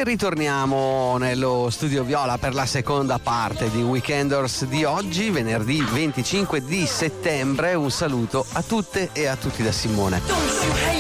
E ritorniamo nello studio Viola per la seconda parte di Weekenders di oggi, venerdì 25 di settembre. Un saluto a tutte e a tutti da Simone.